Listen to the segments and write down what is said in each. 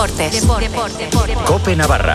COPE Navarra.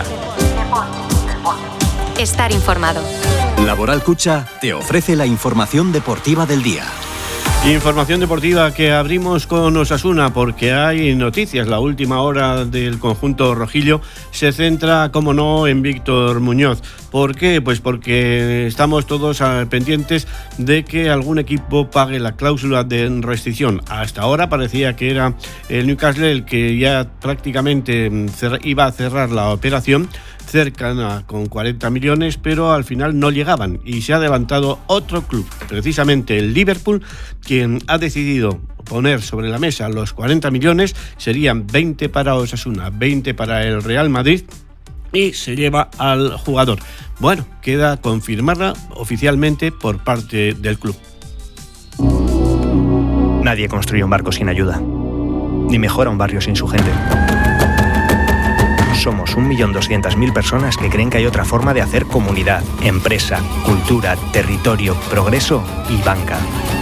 Estar informado. Laboral Cucha te ofrece la información deportiva del día. Información deportiva que abrimos con Osasuna porque hay noticias. La última hora del conjunto rojillo se centra, como no, en Víctor Muñoz. ¿Por qué? Pues porque estamos todos pendientes de que algún equipo pague la cláusula de rescisión. Hasta ahora parecía que era el Newcastle el que ya prácticamente iba a cerrar la operación, cercana con 40 millones, pero al final no llegaban y se ha adelantado otro club, precisamente el Liverpool, quien ha decidido poner sobre la mesa los 40 millones, serían 20 para Osasuna, 20 para el Real Madrid y se lleva al jugador. Bueno, queda confirmarla oficialmente por parte del club. Nadie construye un barco sin ayuda, ni mejora un barrio sin su gente. Somos 1.200.000 personas que creen que hay otra forma de hacer comunidad, empresa, cultura, territorio, progreso y banca.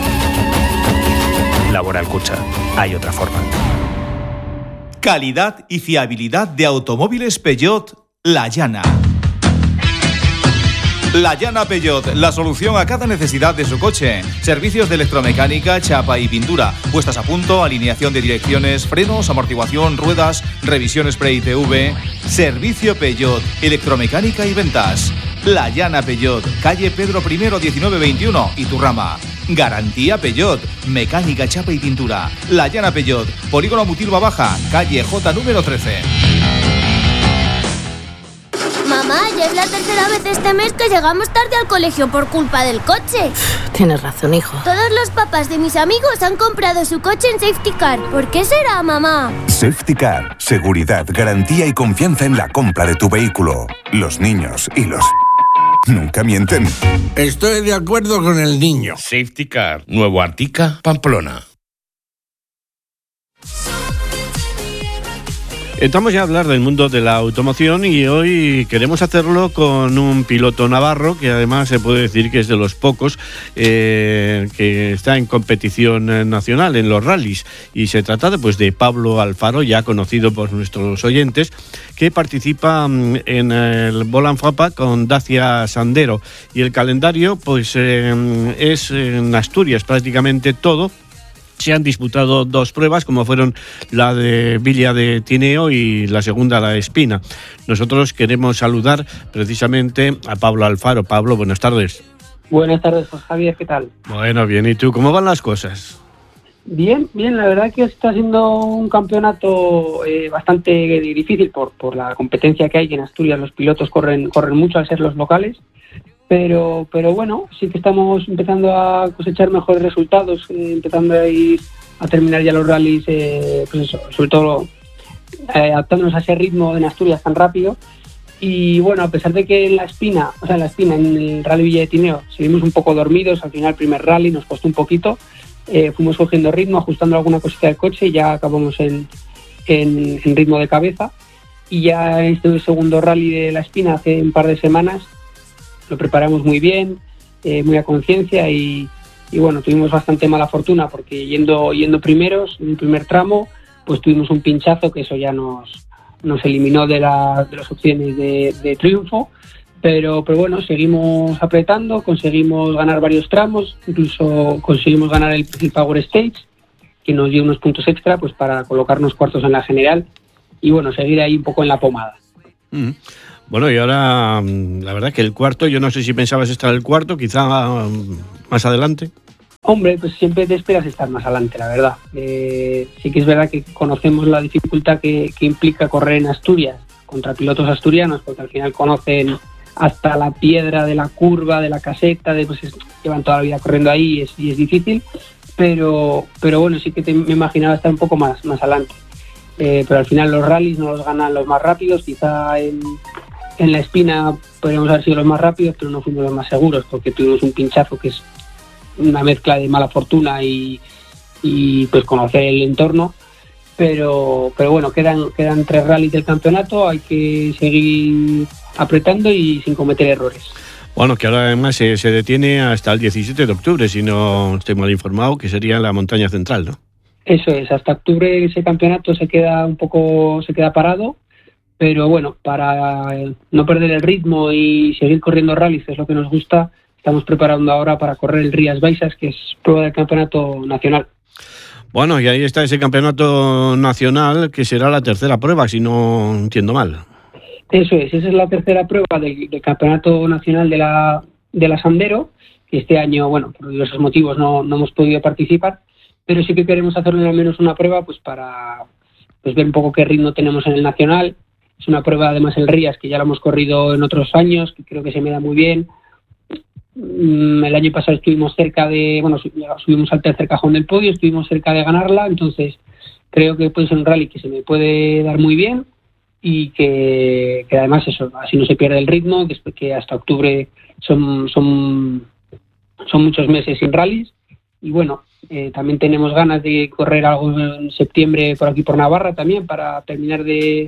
Laboral Cucha. Hay otra forma. Calidad y fiabilidad de automóviles Peugeot La Llana. La Llana Peugeot, la solución a cada necesidad de su coche. Servicios de electromecánica, chapa y pintura. Puestas a punto, alineación de direcciones, frenos, amortiguación, ruedas, revisión spray ITV. Servicio Peugeot, electromecánica y ventas. La Llana Peugeot, calle Pedro I 1921, Iturrama. Garantía Peugeot, mecánica, chapa y pintura. La Llana Peugeot, Polígono Mutilva Baja, calle J número 13. Mamá, ya es la tercera vez este mes que llegamos tarde al colegio por culpa del coche. Tienes razón, hijo. Todos los papás de mis amigos han comprado su coche en Safety Car. ¿Por qué será, mamá? Safety Car. Seguridad, garantía y confianza en la compra de tu vehículo. Los niños y los... nunca mienten. Estoy de acuerdo con el niño. Safety Car. Nuevo Artica, Pamplona. Entramos ya a hablar del mundo de la automoción y hoy queremos hacerlo con un piloto navarro que además se puede decir que es de los pocos que está en competición nacional en los rallies, y se trata de Pablo Alfaro, ya conocido por nuestros oyentes, que participa en el Volant Fapa con Dacia Sandero, y el calendario es en Asturias prácticamente todo. Se han disputado dos pruebas, como fueron la de Villa de Tineo y la segunda, la de Espina. Nosotros queremos saludar precisamente a Pablo Alfaro. Pablo, buenas tardes. Buenas tardes, José Javier, ¿qué tal? Bueno, bien, ¿y tú? ¿Cómo van las cosas? Bien, la verdad que está siendo un campeonato bastante difícil por la competencia que hay en Asturias. Los pilotos corren mucho al ser los locales. Pero bueno, sí que estamos empezando a cosechar mejores resultados, empezando a terminar ya los rallies, sobre todo adaptándonos a ese ritmo en Asturias tan rápido. Y bueno, a pesar de que en la Espina, en el Rally Villa de Tineo, seguimos un poco dormidos, al final el primer rally nos costó un poquito, fuimos cogiendo ritmo, ajustando alguna cosita del coche y ya acabamos en ritmo de cabeza. Y ya este segundo rally de la Espina hace un par de semanas lo preparamos muy bien, muy a conciencia y bueno, tuvimos bastante mala fortuna porque yendo primeros en el primer tramo, pues tuvimos un pinchazo que eso ya nos eliminó de las opciones de triunfo, pero bueno, seguimos apretando, conseguimos ganar varios tramos, incluso conseguimos ganar el Power Stage, que nos dio unos puntos extra pues para colocarnos cuartos en la general y bueno, seguir ahí un poco en la pomada. Bueno, y ahora, la verdad que el cuarto, yo no sé si pensabas estar el cuarto, quizá más adelante. Hombre, pues siempre te esperas estar más adelante, la verdad. Sí que es verdad que conocemos la dificultad que implica correr en Asturias contra pilotos asturianos, porque al final conocen hasta la piedra de la curva, de la caseta, llevan toda la vida corriendo ahí y es difícil, pero bueno, sí que me imaginaba estar un poco más adelante. Pero al final los rallies no los ganan los más rápidos, quizá en la Espina podríamos haber sido los más rápidos, pero no fuimos los más seguros porque tuvimos un pinchazo que es una mezcla de mala fortuna y pues conocer el entorno, pero bueno, quedan 3 rallies del campeonato, hay que seguir apretando y sin cometer errores. Bueno, que ahora además se detiene hasta el 17 de octubre, si no estoy mal informado, que sería la montaña central, ¿no? Eso es, hasta octubre ese campeonato se queda parado, pero bueno, para no perder el ritmo y seguir corriendo rallies, que es lo que nos gusta, estamos preparando ahora para correr el Rías Baixas, que es prueba del campeonato nacional. Bueno, y ahí está ese campeonato nacional, que será la tercera prueba, si no entiendo mal. Eso es, esa es la tercera prueba del campeonato nacional de la Sandero, que este año, bueno, por diversos motivos no hemos podido participar, pero sí que queremos hacer al menos una prueba pues para ver un poco qué ritmo tenemos en el nacional. Es una prueba, además, el Rías, que ya lo hemos corrido en otros años, que creo que se me da muy bien. El año pasado estuvimos cerca subimos al tercer cajón del podio, estuvimos cerca de ganarla, entonces creo que puede ser un rally que se me puede dar muy bien y que además eso, así no se pierde el ritmo, después que hasta octubre son muchos meses sin rallies. Y bueno, también tenemos ganas de correr algo en septiembre por aquí por Navarra también, para terminar de